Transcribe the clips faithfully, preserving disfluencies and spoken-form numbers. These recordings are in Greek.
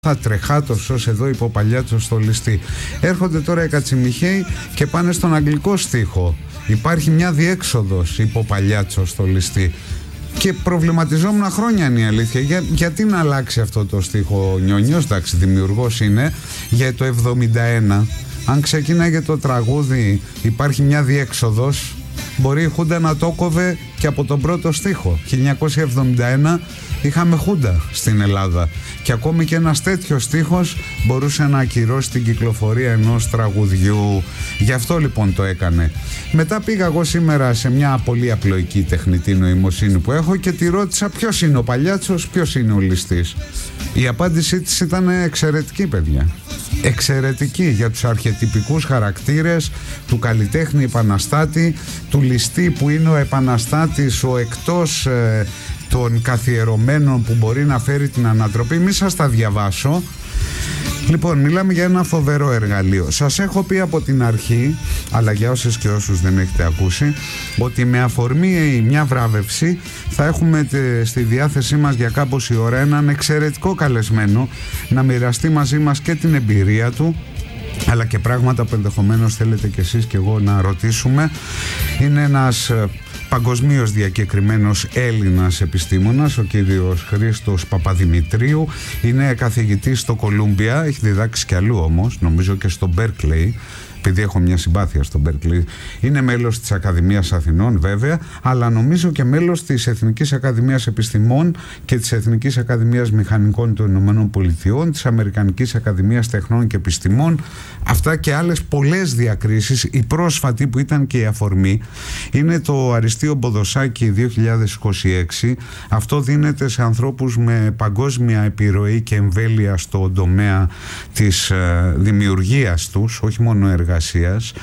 θα τρεχάτωσος εδώ υποπαλιάτσος στο ληστή. Έρχονται τώρα οι Κατσιμιχαίοι και πάνε στον αγγλικό στίχο. Υπάρχει μια διέξοδος υποπαλιάτσος στο ληστή. Και προβληματιζόμουν χρόνια, είναι η αλήθεια. Για, γιατί να αλλάξει αυτό το στίχο ο Νιόνιος, εντάξει, δημιουργός είναι, για το εβδομήντα ένα. Αν ξεκίναγε το τραγούδι υπάρχει μια διέξοδος, μπορεί η Χούντα να το κόβε και από τον πρώτο στίχο. χίλια εννιακόσια εβδομήντα ένα είχαμε Χούντα στην Ελλάδα και ακόμη και ένας τέτοιος στίχος μπορούσε να ακυρώσει την κυκλοφορία ενός τραγουδιού. Γι' αυτό λοιπόν το έκανε. Μετά πήγα εγώ σήμερα σε μια πολύ απλοϊκή τεχνητή νοημοσύνη που έχω και τη ρώτησα ποιος είναι ο παλιάτσος, ποιος είναι ο ληστής. Η απάντησή της ήταν εξαιρετική, παιδιά. Εξαιρετική για τους αρχετυπικούς χαρακτήρες του καλλιτέχνη επαναστάτη, του ληστή που είναι ο επαναστάτης, ο εκτός ε, των καθιερωμένων που μπορεί να φέρει την ανατροπή. Μη σας τα διαβάσω. Λοιπόν, μιλάμε για ένα φοβερό εργαλείο. Σας έχω πει από την αρχή, αλλά για όσες και όσους δεν έχετε ακούσει, ότι με αφορμή μια βράβευση θα έχουμε στη διάθεσή μας για κάμποση ώρα έναν εξαιρετικό καλεσμένο να μοιραστεί μαζί μας και την εμπειρία του, αλλά και πράγματα που ενδεχομένως θέλετε κι εσείς και εγώ να ρωτήσουμε. Είναι ένας παγκοσμίως διακεκριμένος Έλληνας επιστήμονας, ο κύριος Χρήστος Παπαδημητρίου. Είναι καθηγητής στο Κολούμπια, έχει διδάξει κι αλλού όμως, νομίζω και στο Μπέρκλεϊ, επειδή έχω μια συμπάθεια στο Μπέρκλεϊ. Είναι μέλος της Ακαδημίας Αθηνών βέβαια, αλλά νομίζω και μέλος της Εθνικής Ακαδημίας Επιστημών και της Εθνικής Ακαδημίας Μηχανικών των Ηνωμένων Πολιτειών, της Αμερικανικής Ακαδημίας Τεχνών και Επιστημών. Αυτά και άλλες πολλές διακρίσεις. Η πρόσφατη που ήταν και η αφορμή είναι το Αριστείο Μποδοσάκη δύο χιλιάδες είκοσι έξι. Αυτό δίνεται σε ανθρώπους με παγκόσμια επιρροή και εμβέλεια στον τομέα της ε, δημιουργίας τους, όχι μόνο εργασίας,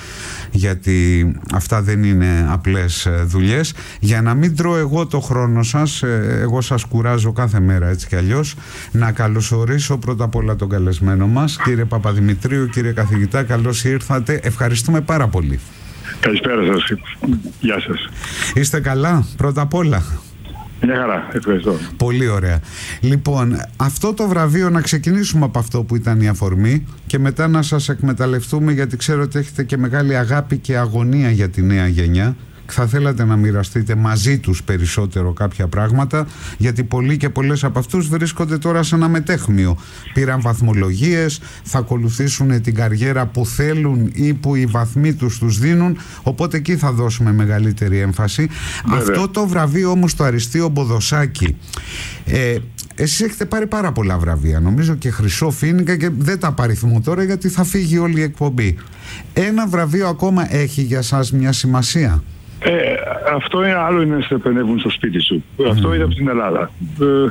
γιατί αυτά δεν είναι απλές δουλειές. Για να μην τρώω εγώ το χρόνο σας, εγώ σας κουράζω κάθε μέρα έτσι κι αλλιώς, να καλωσορίσω πρώτα απ' όλα τον καλεσμένο μας, κύριε Παπαδημητρίου. Κύριε καθηγητά, καλώς ήρθατε. Ευχαριστούμε πάρα πολύ. Καλησπέρα σας. Γεια σας. Είστε καλά πρώτα απ' όλα? Μια χαρά, ευχαριστώ. Πολύ ωραία. Λοιπόν, αυτό το βραβείο, να ξεκινήσουμε από αυτό που ήταν η αφορμή και μετά να σας εκμεταλλευτούμε, γιατί ξέρω ότι έχετε και μεγάλη αγάπη και αγωνία για τη νέα γενιά. Θα θέλατε να μοιραστείτε μαζί τους περισσότερο κάποια πράγματα, γιατί πολλοί και πολλές από αυτούς βρίσκονται τώρα σε ένα μετέχμιο. Πήραν βαθμολογίες, θα ακολουθήσουν την καριέρα που θέλουν ή που οι βαθμοί τους τους δίνουν, οπότε εκεί θα δώσουμε μεγαλύτερη έμφαση. Βέβαια. Αυτό το βραβείο όμως, το Αριστείο Μποδοσάκη, ε, εσείς έχετε πάρει πάρα πολλά βραβεία, νομίζω και χρυσό φοίνικα, και δεν τα παριθμώ τώρα γιατί θα φύγει όλη η εκπομπή. Ένα βραβείο ακόμα έχει για σας μια σημασία? Ε, αυτό είναι άλλο, είναι σε επενεύουν στο σπίτι σου. Mm. Αυτό είναι από την Ελλάδα. Ε,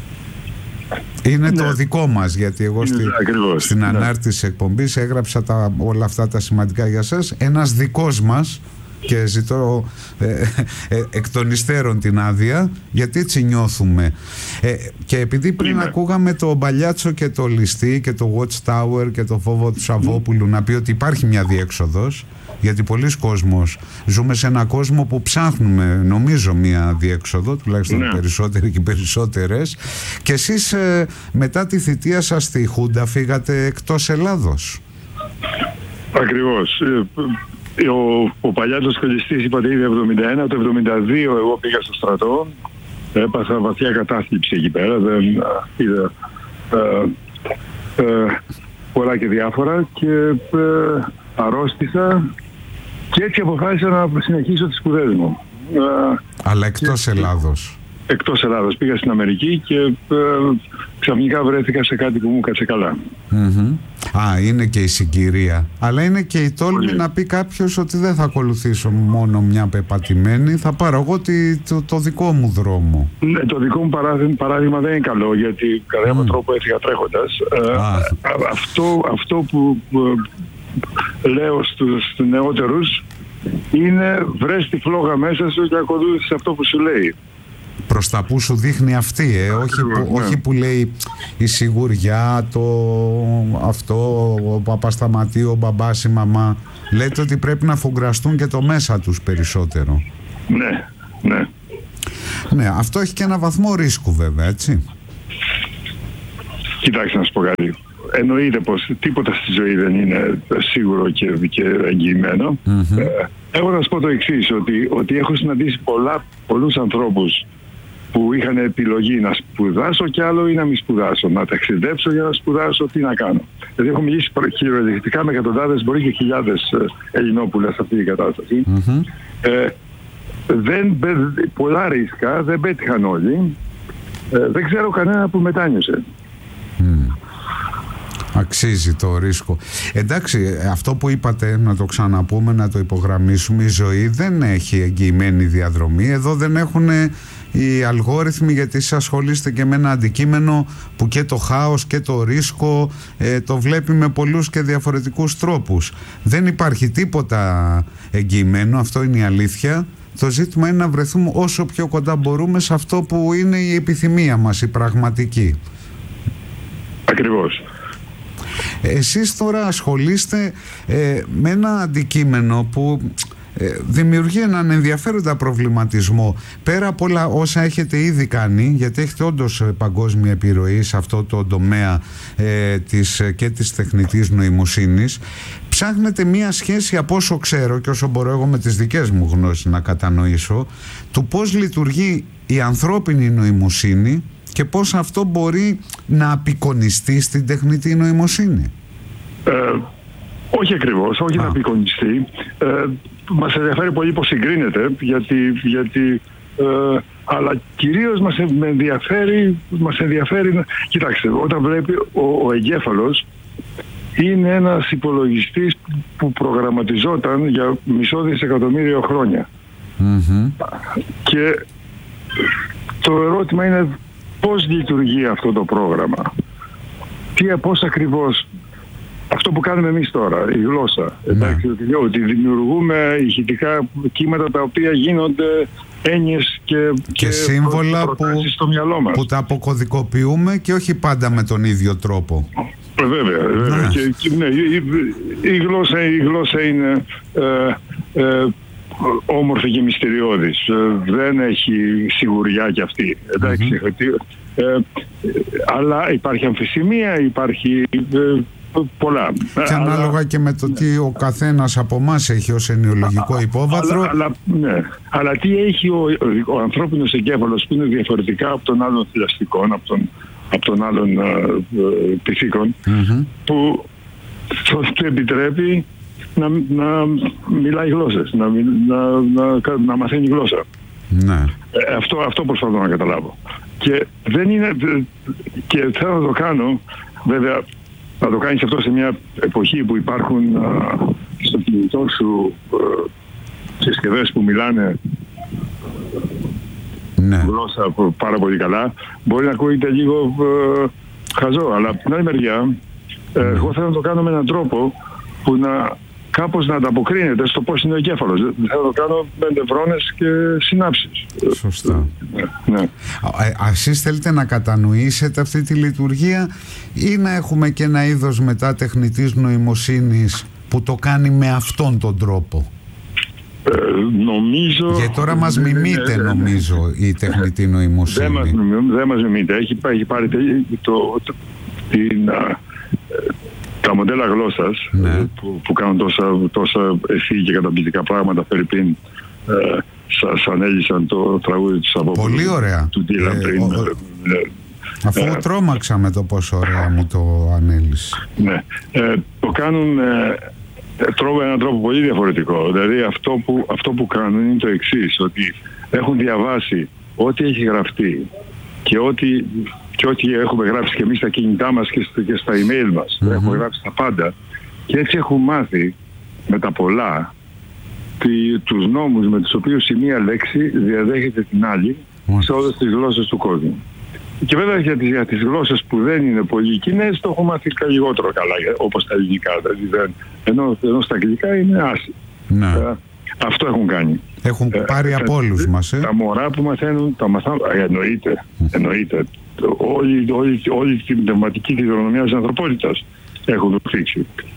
είναι ναι. Το δικό μας, γιατί εγώ είναι, στη, ακριβώς, στην ναι. ανάρτηση εκπομπής έγραψα τα, όλα αυτά τα σημαντικά για σας. Ένας δικός μας, και ζητώ ε, ε, εκ των υστέρων την άδεια, γιατί έτσι νιώθουμε. Ε, και επειδή πριν είναι. Ακούγαμε το Μπαλιάτσο και το Ληστή και το Watchtower και το Φόβο του Σαββόπουλου mm. να πει ότι υπάρχει μια διέξοδος, γιατί πολλοί κόσμος ζούμε σε έναν κόσμο που ψάχνουμε, νομίζω, μια διέξοδο, τουλάχιστον ναι. περισσότεροι και περισσότερες. Και εσείς ε, μετά τη θητεία σας στη Χούντα φύγατε εκτός Ελλάδος. Ακριβώς. Ο, ο παλιάτος κολλιστής, είπατε ήδη εβδομήντα ένα, το εβδομήντα δύο εγώ πήγα στο στρατό, έπαθα βαθιά κατάθλιψη εκεί πέρα, δεν είδα ε, ε, πολλά και διάφορα και ε, αρρώστησα και έτσι αποφάσισα να συνεχίσω τις σπουδές μου. Αλλά εκτός και, Ελλάδος. Εκτός Ελλάδος. Πήγα στην Αμερική και ε, ξαφνικά βρέθηκα σε κάτι που μου κάτσε καλά. Mm-hmm. Α, είναι και η συγκυρία. Αλλά είναι και η τόλμη Πολύ. να πει κάποιος ότι δεν θα ακολουθήσω μόνο μια πεπατημένη, θα πάρω εγώ τη, το, το δικό μου δρόμο. Ναι, το δικό μου παράδειγμα, παράδειγμα δεν είναι καλό, γιατί κατά έναν mm. τρόπο έφυγα τρέχοντας. Ah. Ε, αυτό, αυτό που ε, λέω στους, στους νεότερους είναι βρες τη φλόγα μέσα σου και ακολούθησε αυτό που σου λέει. Προς τα που σου δείχνει αυτή, ε, όχι, που, ναι. όχι που λέει η σιγουριά, το αυτό, ο Παπασταματίου, ο μπαμπάς, η μαμά. Λέτε ότι πρέπει να φουγκραστούν και το μέσα τους περισσότερο. Ναι, ναι. Ναι, αυτό έχει και ένα βαθμό ρίσκου βέβαια, έτσι. Κοιτάξτε να σου πω κάτι. Εννοείται πως τίποτα στη ζωή δεν είναι σίγουρο και, και εγγυημένο. Mm-hmm. Ε, έχω να σου πω το εξής, ότι, ότι έχω συναντήσει πολλά, πολλούς ανθρώπους που είχαν επιλογή να σπουδάσω κι άλλο ή να μην σπουδάσω, να ταξιδέψω για να σπουδάσω, τι να κάνω. Δηλαδή έχω μιλήσει χειροδεχτικά με εκατοντάδες, μπορεί και χιλιάδες Ελληνόπουλες σε αυτή την κατάσταση. Mm-hmm. Ε, δεν, πολλά ρίσκα, δεν πέτυχαν όλοι. Ε, δεν ξέρω κανένα που μετάνιωσε. Mm. Αξίζει το ρίσκο. Εντάξει, αυτό που είπατε, να το ξαναπούμε, να το υπογραμμίσουμε, η ζωή δεν έχει εγγυημένη διαδρομή. Εδώ δεν έχουν οι αλγόριθμοι, γιατί εσείς ασχολείστε και με ένα αντικείμενο που και το χάος και το ρίσκο ε, το βλέπει με πολλούς και διαφορετικούς τρόπους. Δεν υπάρχει τίποτα εγγυημένο, αυτό είναι η αλήθεια. Το ζήτημα είναι να βρεθούμε όσο πιο κοντά μπορούμε σε αυτό που είναι η επιθυμία μας, η πραγματική. Ακριβώς. Εσείς τώρα ασχολείστε ε, με ένα αντικείμενο που ε, δημιουργεί έναν ενδιαφέροντα προβληματισμό, πέρα από όλα όσα έχετε ήδη κάνει, γιατί έχετε όντως παγκόσμια επιρροή σε αυτό το τομέα ε, της, και της τεχνητής νοημοσύνης. Ψάχνετε μία σχέση, από όσο ξέρω και όσο μπορώ εγώ με τις δικές μου γνώσεις να κατανοήσω, του πώς λειτουργεί η ανθρώπινη νοημοσύνη και πώς αυτό μπορεί να απεικονιστεί στην τεχνητή νοημοσύνη. Ε, όχι ακριβώς, όχι Α. να απεικονιστεί. Ε, μας ενδιαφέρει πολύ πώς συγκρίνεται, γιατί, γιατί ε, αλλά κυρίως μας ενδιαφέρει, μας ενδιαφέρει, κοιτάξτε, όταν βλέπει ο, ο εγκέφαλος είναι ένας υπολογιστής που προγραμματιζόταν για μισό δισεκατομμύριο χρόνια. Mm-hmm. Και το ερώτημα είναι πώς λειτουργεί αυτό το πρόγραμμα. Τι, πώς ακριβώς, αυτό που κάνουμε εμείς τώρα, η γλώσσα. Mm-hmm. Εντάξει, ότι, ότι δημιουργούμε ηχητικά κύματα τα οποία γίνονται έννοιες και, και, και σύμβολα που, στο μυαλό μας, που τα αποκωδικοποιούμε και όχι πάντα με τον ίδιο τρόπο. Βέβαια, βέβαια. Και, και, ναι, η, η, γλώσσα, η γλώσσα είναι ε, ε, όμορφη και μυστηριώδης. Ε, δεν έχει σιγουριά κι αυτή. Εντάξει, mm-hmm. ε, ε, αλλά υπάρχει αμφισημία, υπάρχει ε, πολλά. Και ανάλογα αλλά, και με το τι ο καθένας από εμάς έχει ως ενοιολογικό υπόβαθρο. Αλλά, αλλά, ναι. αλλά τι έχει ο, ο, ο ανθρώπινος εγκέφαλος που είναι διαφορετικά από τον άλλον θηλαστικών, από τον από των άλλων uh, πυθίκων, mm-hmm. που του επιτρέπει να, να μιλάει γλώσσες, να, να, να, να μαθαίνει γλώσσα. Ναι. Ε, αυτό, αυτό προσπαθώ να καταλάβω. Και δεν είναι, και θέλω να το κάνω, βέβαια, να το κάνεις αυτό σε μια εποχή που υπάρχουν uh, στο κινητό σου uh, συσκευές που μιλάνε ναι. γλώσσα πάρα πολύ καλά, μπορεί να ακούγεται λίγο ε, χαζό, αλλά από την άλλη μεριά ε, mm. εγώ θέλω να το κάνω με έναν τρόπο που να κάπως να ανταποκρίνεται στο πώς είναι ο εγκέφαλος. Θέλω να το κάνω με νευρώνες και συνάψεις. Σωστά. Ναι, ναι. Εσείς θέλετε να κατανοήσετε αυτή τη λειτουργία ή να έχουμε και ένα είδος μετά τεχνητής νοημοσύνης που το κάνει με αυτόν τον τρόπο? Ε, νομίζω... Και τώρα μας μιμείται, ναι, νομίζω, η τεχνητή νοημοσύνη. Δεν μας, δεν μας μιμείται. Έχει, έχει πάρει το, το, την, α, τα μοντέλα γλώσσας, ναι. που, που κάνουν τόσα, τόσα ευφύ και καταπληκτικά πράγματα. Φερρυπίν, ε, σας ανέλησαν το τραγούδι του Σαββόπουλου. Πολύ ωραία. Του Ντίλαν ε, πριν. Ο, ο, ε, αφού ε, τρόμαξα με το πόσο ωραία μου το ανέλησε. Ναι. Ε, το κάνουν... Ε, τρόπο, έναν τρόπο πολύ διαφορετικό. Δηλαδή αυτό που, αυτό που κάνουν είναι το εξής, ότι έχουν διαβάσει ό,τι έχει γραφτεί και ό,τι, και ό,τι έχουμε γράψει και εμείς στα κινητά μας και, στο, και στα email μας. Mm-hmm. Έχουμε γράψει τα πάντα και έτσι έχουν μάθει με τα πολλά τη, τους νόμους με τους οποίους η μία λέξη διαδέχεται την άλλη mm-hmm. σε όλες τις γλώσσες του κόσμου. Και βέβαια για τις, για τις γλώσσες που δεν είναι πολύ κοινές το έχω μάθει λιγότερο καλά, όπως τα ελληνικά. Δηλαδή δεν, ενώ, ενώ στα αγγλικά είναι άσy. Ναι. Ε, αυτό έχουν κάνει. Έχουν ε, πάρει ε, από όλους ε, μας. Ε. Τα μωρά που μαθαίνουν, τα μαθαίνουν, ε, εννοείται, εννοείται. Όλη, όλη, όλη την πνευματική κληρονομιά της ανθρωπότητας έχουν φύξει.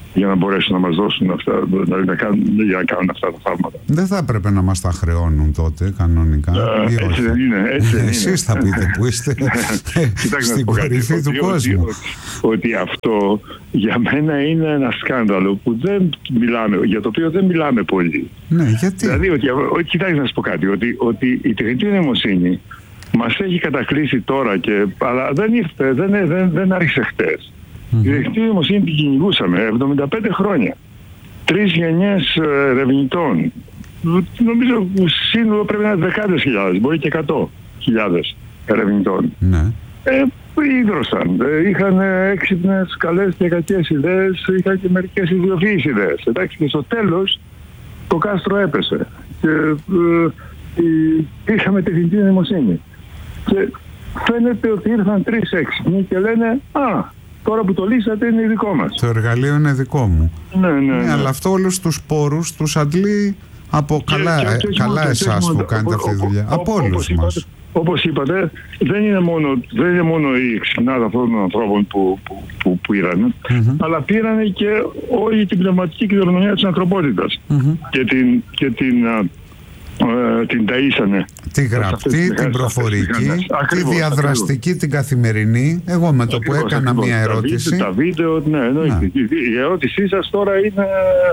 για να μπορέσουν να μας δώσουν αυτά, δηλαδή να κάνουν, για να κάνουν αυτά τα φάρμακα. Δεν θα έπρεπε να μας τα χρεώνουν τότε κανονικά? Uh, έτσι δεν είναι. Έτσι δεν Εσείς είναι. θα πείτε που είστε στην κορυφή του κόσμου. Ότι, ότι αυτό για μένα είναι ένα σκάνδαλο που δεν μιλάμε, για το οποίο δεν μιλάμε πολύ. Ναι, γιατί? Δηλαδή, ότι, ότι, κοιτάξτε να σας πω κάτι, ότι, ότι η τεχνητή νοημοσύνη μας έχει κατακλείσει τώρα, και, αλλά δεν, ήρθε, δεν, δεν, δεν άρχισε χτες. Mm-hmm. Η τεχνητή νοημοσύνη την κυνηγούσαμε εβδομήντα πέντε χρόνια. Τρεις γενιές ερευνητών. Νομίζω που σύνολο πρέπει να είναι δεκάδες χιλιάδες, μπορεί και εκατό χιλιάδες ερευνητών. Ναι. Ε, ίδρωσαν. Ε, είχαν έξυπνες, καλές και κακές ιδέες, είχαν και μερικές ιδιοφυείς ιδέες. Εντάξει, και στο τέλος το κάστρο έπεσε. Και ε, είχαμε τεχνητή νοημοσύνη. Και φαίνεται ότι ήρθαν τρεις έξυπνοι και λένε «Α, τώρα που το λύσατε είναι δικό μας». Το εργαλείο είναι δικό μου. Ναι, ναι, ναι. ναι αλλά αυτό όλους τους πόρους τους αντλεί από και, καλά, και, και, καλά και, εσάς και, που κάνετε αυτή τη δουλειά. Ο, από όλους μας. Είπατε, όπως είπατε, δεν είναι μόνο, δεν είναι μόνο η εξυπνάδα αυτών των ανθρώπων που, που, που, που πήραν, mm-hmm. αλλά πήραν και όλη την πνευματική κληρονομιά της ανθρωπότητας. Mm-hmm. Και την, και την, α, α, την ταΐσανε. Τη γραπτή, την προφορική, τη διαδραστική, την καθημερινή. Εγώ με το ακριβώς, που έκανα ακριβώς. Μια ερώτηση. Τα βίντεο, ναι, εννοείται. Η ερώτησή σας τώρα είναι,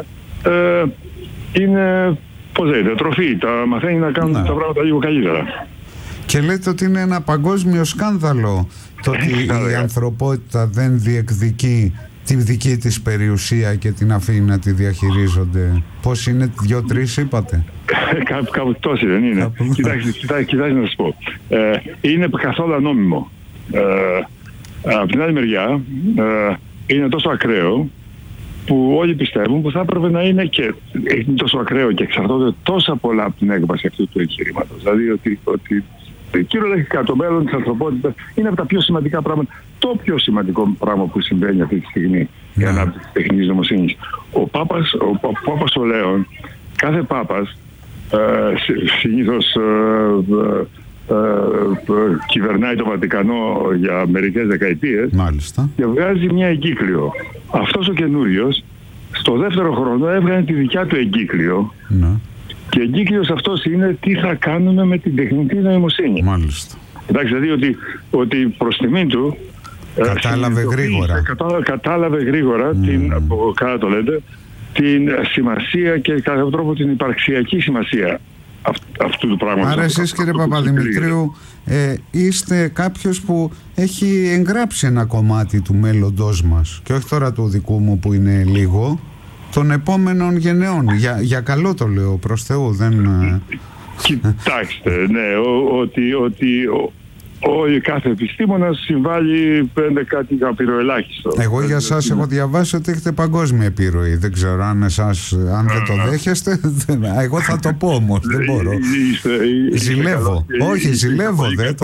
ε, είναι πώς λέτε, τροφή. Τα μαθαίνει να κάνουν ναι. τα πράγματα λίγο καλύτερα. Και λέτε ότι είναι ένα παγκόσμιο σκάνδαλο το ότι η ανθρωπότητα δεν διεκδικεί τη δική της περιουσία και την αφήνει να τη διαχειρίζονται. Πώς είναι, δύο-τρεις είπατε? Κάπου, κάπου τόσοι δεν είναι. Κοιτάξτε, κοιτάξτε, κοιτάξτε να σας πω. Ε, είναι καθόλου ανόμιμο. Ε, από την άλλη μεριά, ε, είναι τόσο ακραίο που όλοι πιστεύουν που θα έπρεπε να είναι και είναι τόσο ακραίο και εξαρτώνται τόσα πολλά από την έκβαση αυτού του εγχειρήματος. Δηλαδή ότι, ότι κυριολεκτικά το μέλλον της ανθρωπότητας είναι από τα πιο σημαντικά πράγματα. Το πιο σημαντικό πράγμα που συμβαίνει αυτή τη στιγμή η ανάπτυξη της τεχνητής νοημοσύνης. Ο Πάπας, ο, ο Πάπας ο Λέων, κάθε Πάπας ε, συνήθως ε, ε, ε, κυβερνάει το Βατικανό για μερικές δεκαετίες. Μάλιστα. Και βγάζει μια εγκύκλιο. Αυτός ο καινούριος στο δεύτερο χρόνο έβγανε τη δικιά του εγκύκλιο. Ναι. Και εγκύκλιος αυτός είναι τι θα κάνουμε με την τεχνητή νοημοσύνη. Μάλιστα. Εντάξει, δηλαδή ότι, ότι προς τιμήν του κατάλαβε γρήγορα. Κατάλαβε, κατάλαβε γρήγορα mm. την, από κάτω το λέτε, την σημασία και κατά κάποιο τρόπο την υπαρξιακή σημασία αυ, αυτού του πράγματος. Άρα εσείς κύριε Παπαδημητρίου ε, είστε κάποιος που έχει εγγράψει ένα κομμάτι του μέλλοντός μας και όχι τώρα του δικού μου που είναι λίγο, των επόμενων γενεών. Για, για καλό το λέω, προς Θεού. Δεν... Κοιτάξτε, ναι, ο, ότι, ότι ο, ο, κάθε επιστήμονας συμβάλλει πέντε κάτι απειροελάχιστο. Εγώ για σας έχω διαβάσει ότι έχετε παγκόσμια επιρροή. Δεν ξέρω αν εσάς, αν δεν το δέχεστε, εγώ θα το πω όμως, δεν μπορώ. Ζηλεύω. Όχι, ζηλεύω.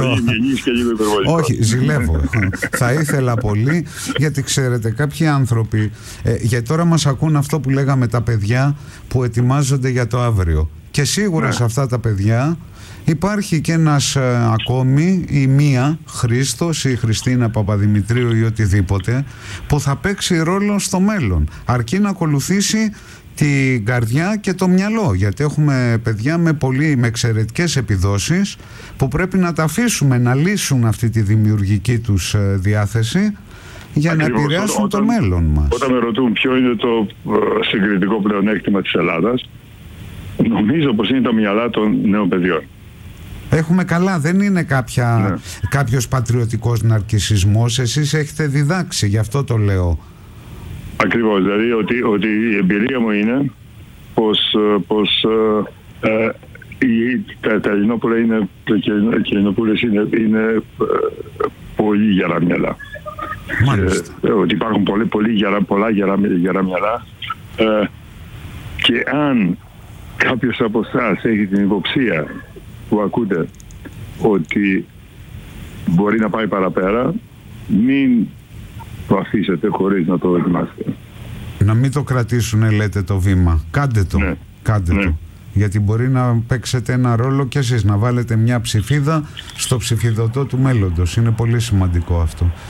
Όχι, ζηλεύω. Θα ήθελα πολύ, γιατί ξέρετε, κάποιοι άνθρωποι, ε, γιατί τώρα μας ακούν αυτό που λέγαμε τα παιδιά που ετοιμάζονται για το αύριο. Και σίγουρα ναι. σε αυτά τα παιδιά υπάρχει και ένας ε, ακόμη ή μία Χρήστος ή Χριστίνα Παπαδημητρίου ή οτιδήποτε που θα παίξει ρόλο στο μέλλον, αρκεί να ακολουθήσει την καρδιά και το μυαλό, γιατί έχουμε παιδιά με, πολύ, με εξαιρετικές επιδόσεις που πρέπει να τα αφήσουμε να λύσουν αυτή τη δημιουργική τους ε, διάθεση για ακριβώς, να επηρεάσουν όταν, το μέλλον μας. Όταν με ρωτούν ποιο είναι το ε, συγκριτικό πλεονέκτημα της Ελλάδας, νομίζω πως είναι τα μυαλά των νέων παιδιών. Έχουμε καλά, δεν είναι κάποια, ναι. κάποιος πατριωτικός ναρκισσισμός. Εσείς έχετε διδάξει, γι' αυτό το λέω. Ακριβώς, δηλαδή ότι, ότι η εμπειρία μου είναι πως, πως ε, ε, η, τα, τα Ελληνόπουλα είναι, και Ελληνοπούλες είναι, είναι ε, πολύ γερά μυαλά. Μάλιστα. Ε, ότι υπάρχουν πολύ, πολύ γερά, πολλά γερά, γερά μυαλά ε, και αν κάποιος από εσάς έχει την υποψία που ακούτε ότι μπορεί να πάει παραπέρα, μην το αφήσετε χωρίς να το δοκιμάσετε. Να μην το κρατήσουνε, λέτε, το βήμα. Κάντε το. Ναι. Κάντε ναι. το. Γιατί μπορεί να παίξετε ένα ρόλο κι εσείς, να βάλετε μια ψηφίδα στο ψηφιδωτό του μέλλοντος. Είναι πολύ σημαντικό αυτό.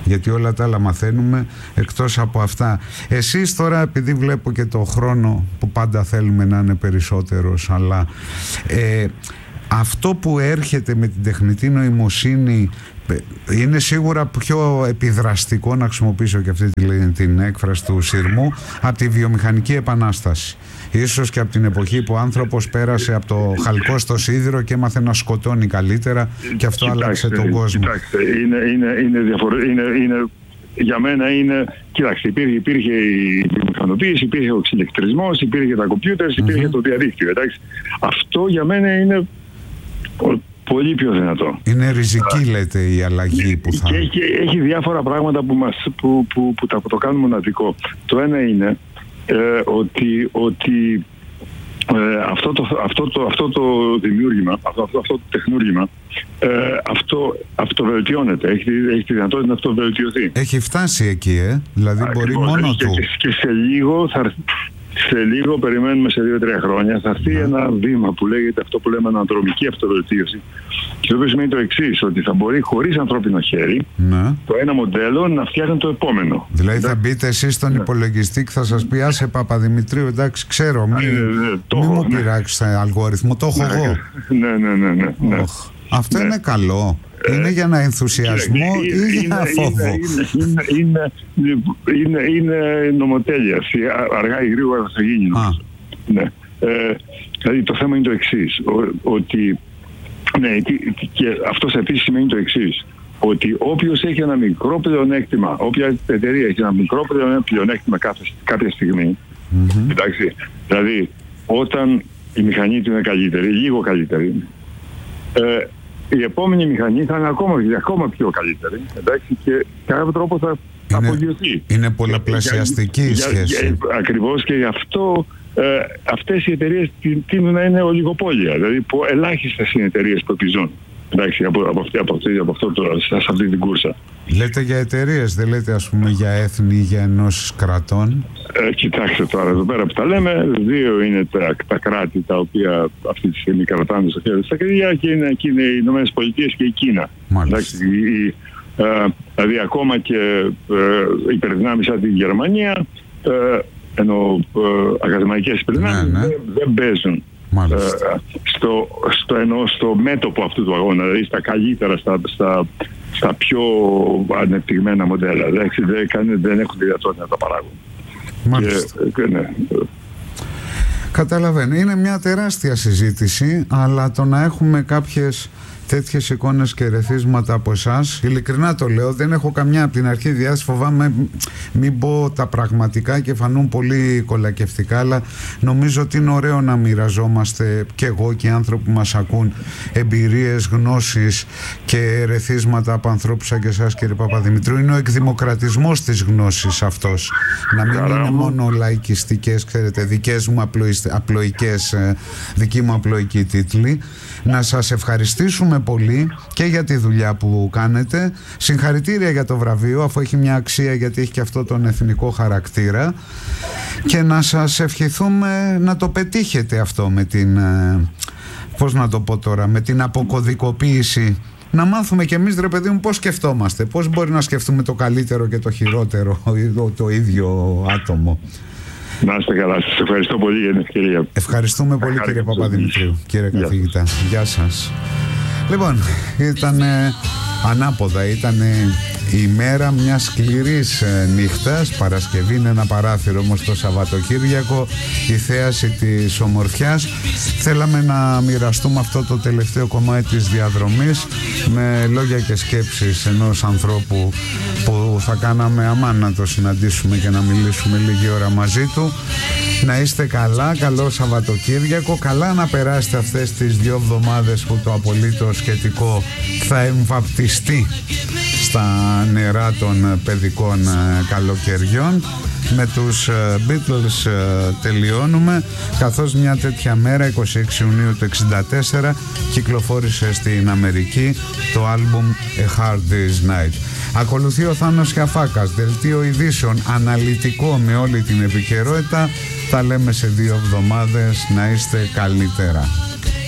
γιατί όλα τα άλλα μαθαίνουμε εκτός από αυτά. Εσείς τώρα, επειδή βλέπω και το χρόνο που πάντα θέλουμε να είναι περισσότερος, αλλά ε, αυτό που έρχεται με την τεχνητή νοημοσύνη είναι σίγουρα πιο επιδραστικό, να χρησιμοποιήσω και αυτή την έκφραση του Συρμού, από τη βιομηχανική επανάσταση. Ίσως και από την εποχή που ο άνθρωπος πέρασε από το χαλκό στο σίδηρο και έμαθε να σκοτώνει καλύτερα, και αυτό κοιτάξτε, άλλαξε τον κόσμο. Κοιτάξτε, είναι, είναι, είναι διαφορε... είναι, είναι, για μένα είναι, κοιτάξτε, υπήρχε, υπήρχε η βιομηχανοποίηση, υπήρχε ο εξηλεκτρισμός, υπήρχε τα κομπιούτερς, υπήρχε mm-hmm. το διαδίκτυο. Εντάξει. Αυτό για μένα είναι πολύ πιο δυνατό. Είναι ριζική, λέτε, η αλλαγή που θα... Και έχει, έχει διάφορα πράγματα που, μας, που, που, που, που το κάνουν μοναδικό. Το ένα είναι ε, ότι, ότι ε, αυτό, το, αυτό, το, αυτό το δημιούργημα, αυτό, αυτό, αυτό το τεχνούργημα, ε, αυτό αυτοβελτιώνεται. Έχει, έχει τη δυνατότητα να αυτοβελτιωθεί. Έχει φτάσει εκεί, ε? Δηλαδή ακριβώς, μπορεί μόνο και, του. Και, και σε λίγο θα Σε λίγο, περιμένουμε σε δύο τρία χρόνια, θα έρθει mm. ένα βήμα που λέγεται αυτό που λέμε αναδρομική αυτοβελτίωση. Και το οποίο σημαίνει το εξής, ότι θα μπορεί χωρίς ανθρώπινο χέρι mm. το ένα μοντέλο να φτιάχνει το επόμενο. Δηλαδή εντάξει. Θα μπείτε εσείς στον yeah. υπολογιστή και θα σας πει, άσε Παπαδημητρίου, εντάξει, ξέρω, μην μη, μη μου πειράξεις ναι. αλγόριθμο, το έχω ναι, εγώ. Ναι, ναι, ναι. ναι, ναι. Oh, αυτό ναι. είναι καλό. Είναι για να ενθουσιασμό είναι, ή για φόβο? Είναι, είναι, είναι, είναι, είναι νομοτέλεια. Αργά ή γρήγορα θα γίνει. Ναι. Ε, δηλαδή το θέμα είναι το εξής. Ότι, ναι, και αυτό επίσης σημαίνει το εξής. Ότι όποιος έχει ένα μικρό πλεονέκτημα, όποια εταιρεία έχει ένα μικρό πλεονέκτημα κάθε, κάποια στιγμή, mm-hmm. εντάξει, δηλαδή όταν η μηχανή του είναι καλύτερη, λίγο καλύτερη, ε, η επόμενη μηχανή θα είναι ακόμα, ακόμα πιο καλύτερη, εντάξει, και κατά τρόπο θα απογειωθεί. Είναι πολλαπλασιαστική η σχέση. Ακριβώς, και γι' αυτό ε, αυτές οι εταιρείες τείνουν να είναι ολιγοπόλια. Δηλαδή, που ελάχιστες είναι εταιρείες που επιζούν. Εντάξει, από, από, αυτή, από, αυτή, από αυτό το, σε αυτή την κούρσα. Λέτε για εταιρείες, δεν λέτε ας πούμε για έθνη ή για ενώσεις κρατών? Ε, κοιτάξτε τώρα, εδώ πέρα που τα λέμε, δύο είναι τα, τα κράτη τα οποία αυτή τη στιγμή κρατάνε στο χέρι στα κλειδιά, και είναι, και είναι οι Ηνωμένες Πολιτείες και η Κίνα. Εντάξει, η, ε, δηλαδή ακόμα και ε, υπερδυνάμεις σαν την Γερμανία, ε, ενώ ε, ακαδημαϊκές υπερδυνάμεις ναι, ναι. δεν, δεν παίζουν. Ε, στο, στο, ενώ στο μέτωπο αυτού του αγώνα, δηλαδή στα καλύτερα, στα, στα, στα πιο ανεπτυγμένα μοντέλα. Δηλαδή δεν, δεν έχουν τη δυνατότητα να τα παράγουν. Μάλιστα. Και, και, ναι. Καταλαβαίνω. Είναι μια τεράστια συζήτηση, αλλά το να έχουμε κάποιες τέτοιες εικόνες και ερεθίσματα από εσάς, ειλικρινά το λέω, δεν έχω καμιά από την αρχή διάθεση, φοβάμαι μην πω τα πραγματικά και φανούν πολύ κολακευτικά, αλλά νομίζω ότι είναι ωραίο να μοιραζόμαστε και εγώ και οι άνθρωποι που μας ακούν εμπειρίες, γνώσεις και ερεθίσματα από ανθρώπους σαν και εσάς, κύριε Παπαδημητρίου. Είναι ο εκδημοκρατισμός της γνώσης αυτός, να μην είναι μόνο λαϊκιστικές, ξέρετε, δικές μου απλοϊκές, δική μου απλοϊκή τίτλοι. Να σας ευχαριστήσουμε πολύ και για τη δουλειά που κάνετε. Συγχαρητήρια για το βραβείο, αφού έχει μια αξία, γιατί έχει και αυτό τον εθνικό χαρακτήρα, και να σας ευχηθούμε να το πετύχετε αυτό με την, πώς να το πω τώρα, με την αποκωδικοποίηση. Να μάθουμε κι εμείς, ρε παιδί μου, πώς σκεφτόμαστε, πώς μπορεί να σκεφτούμε το καλύτερο και το χειρότερο το ίδιο άτομο. Να είστε καλά, σας ευχαριστώ πολύ για την ευκαιρία. Ευχαριστούμε πολύ, κύριε Παπαδημητρίου, κύριε καθηγητά. Γεια σας. Λοιπόν, ήταν ε, ανάποδα, ήταν ε, η μέρα μιας σκληρής ε, νύχτας. Παρασκευή είναι ένα παράθυρο, όμως το Σαββατοκύριακο η θέαση της ομορφιάς. Θέλαμε να μοιραστούμε αυτό το τελευταίο κομμάτι της διαδρομής με λόγια και σκέψεις ενός ανθρώπου που θα κάναμε αμάν να το συναντήσουμε και να μιλήσουμε λίγη ώρα μαζί του. Να είστε καλά, καλό Σαββατοκύριακο, καλά να περάσετε αυτές τις δύο εβδομάδες που το απολύτως σχετικό θα εμβαπτιστεί στα νερά των παιδικών καλοκαιριών. Με τους Beatles τελειώνουμε, καθώς μια τέτοια μέρα, εικοστή έκτη Ιουνίου του εξήντα τέσσερα, κυκλοφόρησε στην Αμερική το άλμπουμ A Hard Day's Night. Ακολουθεί ο Θάνος Χιαφάκας, δελτίο ειδήσεων αναλυτικό με όλη την επικαιρότητα. Τα λέμε σε δύο εβδομάδες, να είστε καλύτερα.